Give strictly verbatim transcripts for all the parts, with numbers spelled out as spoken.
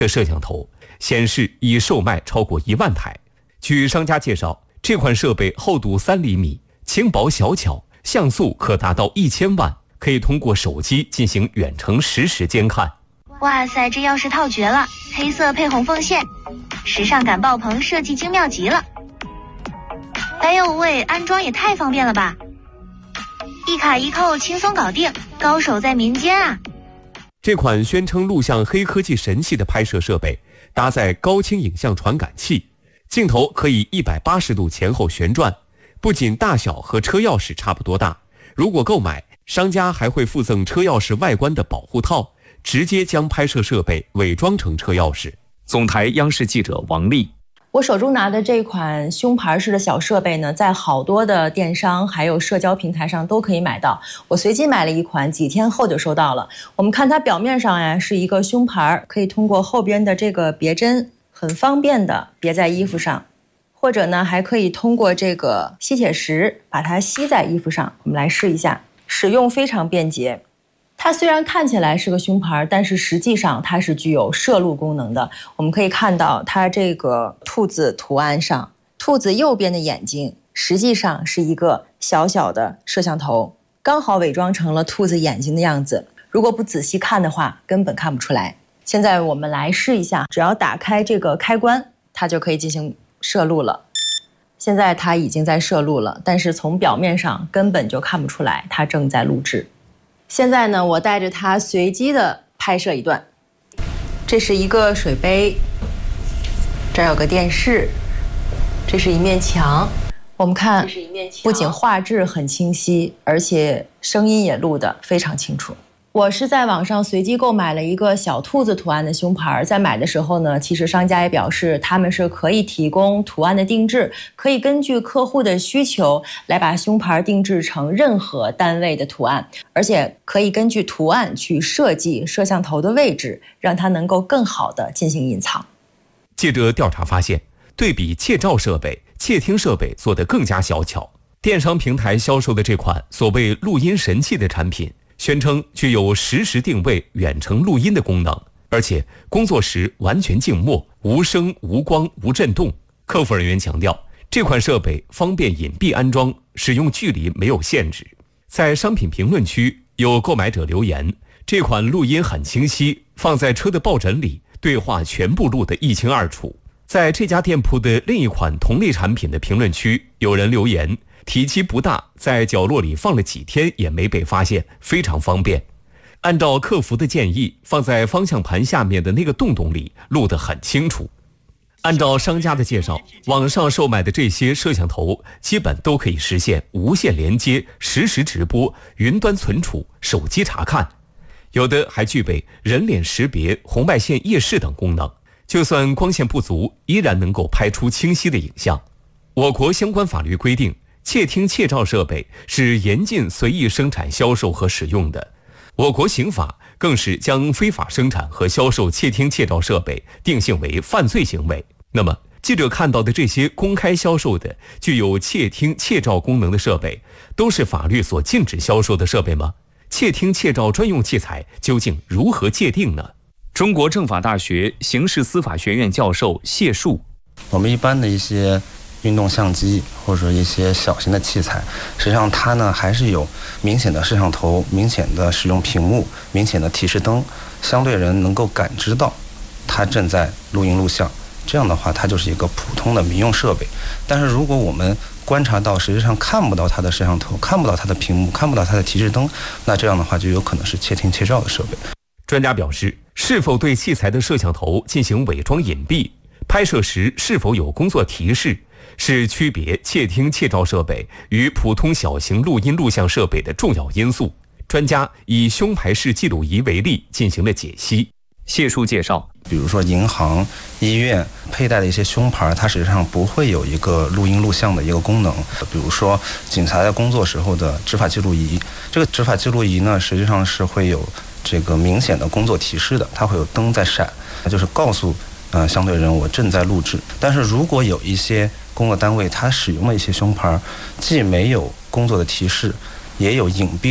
的摄像头，显示已售卖超过一万台。据商家介绍，这款设备厚度三厘米，轻薄小巧，像素可达到一千万，可以通过手机进行远程实时监看。 哇塞，这钥匙套绝了，黑色配红缝线，时尚感爆棚，设计精妙极了。哎呦喂，安装也太方便了吧！一卡一扣，轻松搞定，高手在民间啊！ 这款宣称录像黑科技神器的拍摄设备，搭载高清影像传感器，镜头可以一百八十度前后旋转，不仅大小和车钥匙差不多大，如果购买，商家还会附赠车钥匙外观的保护套，直接将拍摄设备伪装成车钥匙。总台央视记者王丽。 我手中拿的这款胸牌式的小设备呢，在好多的电商还有社交平台上都可以买到。我随机买了一款，几天后就收到了。我们看它表面上呀是一个胸牌，可以通过后边的这个别针，很方便的别在衣服上，或者呢还可以通过这个吸铁石把它吸在衣服上。我们来试一下，使用非常便捷。它虽然看起来是个胸牌，但是实际上它是具有摄录功能的。我们可以看到它这个兔子图案上，兔子右边的眼睛实际上是一个小小的摄像头，刚好伪装成了兔子眼睛的样子。如果不仔细看的话，根本看不出来。现在我们来试一下，只要打开这个开关，它就可以进行摄录了。现在它已经在摄录了，但是从表面上根本就看不出来它正在录制。现在呢，我带着它随机的拍摄一段。这是一个水杯，这儿有个电视，这是一面墙。我们看，不仅画质很清晰，而且声音也录得非常清楚。我是在网上随机购买了一个小兔子图案的胸牌，在买的时候呢，其实商家也表示他们是可以提供图案的定制，可以根据客户的需求来把胸牌定制成任何单位的图案，而且可以根据图案去设计摄像头的位置，让它能够更好的进行隐藏。 记者调查发现，对比窃照设备，窃听设备做得更加小巧。电商平台销售的这款所谓录音神器的产品，宣称具有实时定位、远程录音的功能，而且工作时完全静默，无声、无光、无震动。客服人员强调，这款设备方便隐蔽安装，使用距离没有限制。在商品评论区，有购买者留言，这款录音很清晰，放在车的抱枕里，对话全部录得一清二楚。在这家店铺的另一款同类产品的评论区，有人留言，体积不大，在角落里放了几天也没被发现，非常方便。按照客服的建议，放在方向盘下面的那个洞洞里，录得很清楚。按照商家的介绍，网上售卖的这些摄像头基本都可以实现无线连接、实时直播、云端存储、手机查看，有的还具备人脸识别、红外线夜视等功能，就算光线不足，依然能够拍出清晰的影像。我国相关法律规定，窃听窃照设备是严禁随意生产、销售和使用的。我国刑法更是将非法生产和销售窃听窃照设备定性为犯罪行为。那么，记者看到的这些公开销售的具有窃听窃照功能的设备，都是法律所禁止销售的设备吗？窃听窃照专用器材究竟如何界定呢？中国政法大学刑事司法学院教授谢树， 我们一般的一些运动相机或者一些小型的器材，实际上它呢还是有明显的摄像头、明显的使用屏幕、明显的提示灯，相对人能够感知到它正在录音录像。这样的话，它就是一个普通的民用设备。但是如果我们观察到实际上看不到它的摄像头，看不到它的屏幕，看不到它的提示灯，那这样的话就有可能是窃听窃照的设备。 专家表示，是否对器材的摄像头进行伪装隐蔽，拍摄时是否有工作提示，是区别窃听窃照设备与普通小型录音录像设备的重要因素。专家以胸牌式记录仪为例进行了解析。谢树介绍， 比如说银行、医院佩戴的一些胸牌，它实际上不会有一个录音录像的一个功能。比如说警察在工作时候的执法记录仪，这个执法记录仪呢，实际上是会有这个明显的工作提示的，它会有灯在闪，它就是告诉呃相对人我正在录制。但是如果有一些工作单位它使用了一些胸牌，既没有工作的提示，也有隐蔽的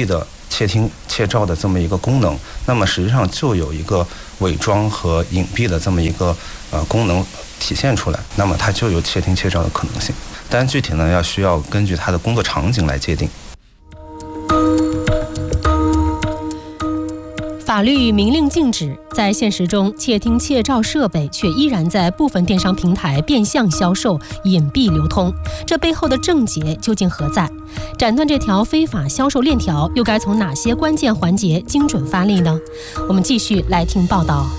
窃听窃照的这么一个功能，那么实际上就有一个伪装和隐蔽的这么一个呃功能体现出来，那么它就有窃听窃照的可能性。但具体呢，要需要根据它的工作场景来界定。 法律明令禁止，在现实中，窃听窃照设备却依然在部分电商平台变相销售、隐蔽流通，这背后的症结究竟何在？斩断这条非法销售链条，又该从哪些关键环节精准发力呢？我们继续来听报道。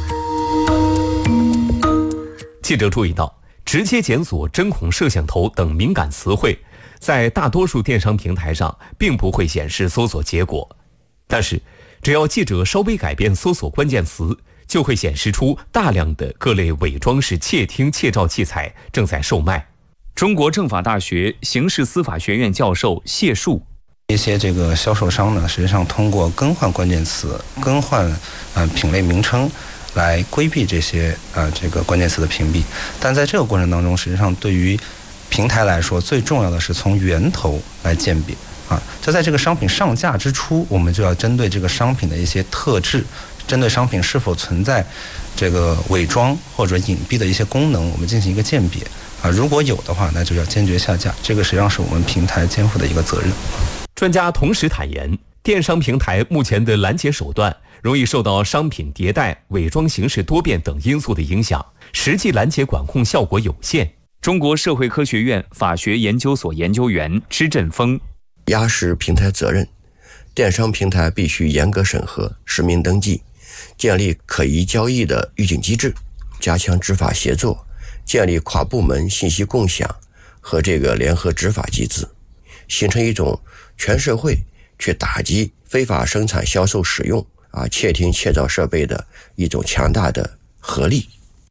记者注意到，直接检索针孔摄像头等敏感词汇，在大多数电商平台上并不会显示搜索结果，但是只要记者稍微改变搜索关键词，就会显示出大量的各类伪装式窃听窃照器材正在售卖。中国政法大学刑事司法学院教授谢树， 一些这个销售商呢，实际上通过更换关键词、更换呃品类名称来规避这些呃这个关键词的屏蔽。但在这个过程当中，实际上对于平台来说，最重要的是从源头来鉴别。啊，就在这个商品上架之初，我们就要针对这个商品的一些特质，针对商品是否存在这个伪装或者隐蔽的一些功能，我们进行一个鉴别。啊，如果有的话，那就要坚决下架。这个实际上是我们平台肩负的一个责任。 专家同时坦言，电商平台目前的拦截手段容易受到商品迭代、伪装形式多变等因素的影响，实际拦截管控效果有限。中国社会科学院法学研究所研究员施振峰， 压实平台责任，电商平台必须严格审核、实名登记，建立可疑交易的预警机制，加强执法协作，建立跨部门信息共享和这个联合执法机制，形成一种全社会去打击非法生产、销售、使用啊窃听窃照设备的一种强大的合力。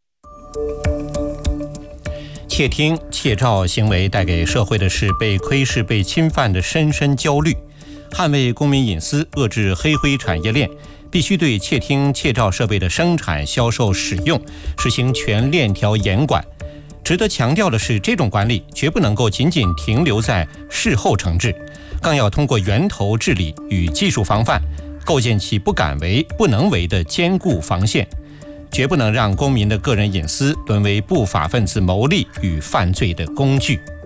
窃听窃照行为带给社会的是被窥视、被侵犯的深深焦虑。捍卫公民隐私、遏制黑灰产业链，必须对窃听窃照设备的生产、销售、使用实行全链条严管。值得强调的是，这种管理绝不能够仅仅停留在事后惩治，更要通过源头治理与技术防范，构建起不敢为、不能为的坚固防线。绝不能让公民的个人隐私沦为不法分子牟利与犯罪的工具。